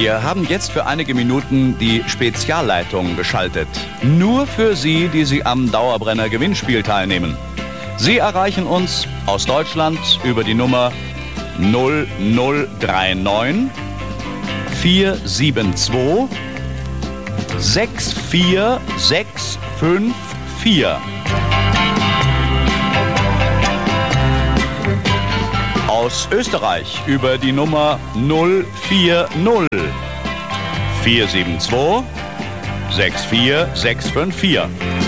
Wir haben jetzt für einige Minuten die Spezialleitung geschaltet. Nur für Sie, die Sie am Dauerbrenner Gewinnspiel teilnehmen. Sie erreichen uns aus Deutschland über die Nummer 0039 472 64654. Aus Österreich über die Nummer 040 472 64654.